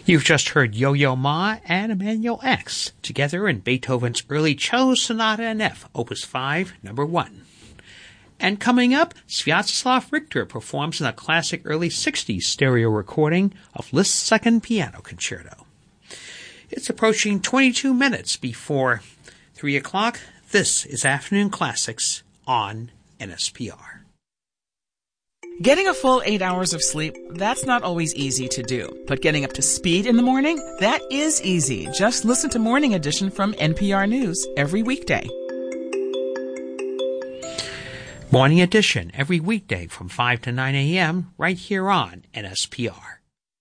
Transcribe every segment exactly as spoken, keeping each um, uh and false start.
You've just heard Yo-Yo Ma and Emanuel X together in Beethoven's early Cello Sonata in F, Opus five, number one. And coming up, Sviatoslav Richter performs in a classic early sixties stereo recording of Liszt's Second Piano Concerto. It's approaching twenty-two minutes before three o'clock. This is Afternoon Classics on N S P R. Getting a full eight hours of sleep, that's not always easy to do. But getting up to speed in the morning, that is easy. Just listen to Morning Edition from N P R News every weekday. Morning Edition every weekday from five to nine a.m. right here on N S P R.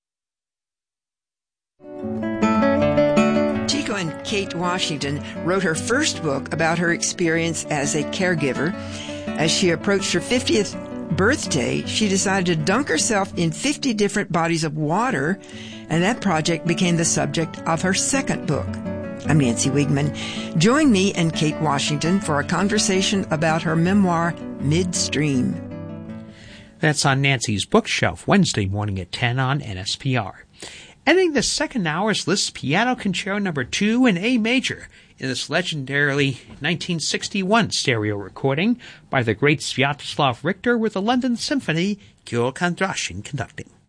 Chico and Kate Washington wrote her first book about her experience as a caregiver. As she approached her fiftieth birthday, she decided to dunk herself in fifty different bodies of water, and that project became the subject of her second book. I'm Nancy Wiegman. Join me and Kate Washington for a conversation about her memoir, Midstream. That's on Nancy's Bookshelf, Wednesday morning at ten on N S P R. Ending the second hour is Liszt's Piano Concerto number two in A major in this legendarily nineteen sixty-one stereo recording by the great Sviatoslav Richter with the London Symphony, György Kondrashin conducting.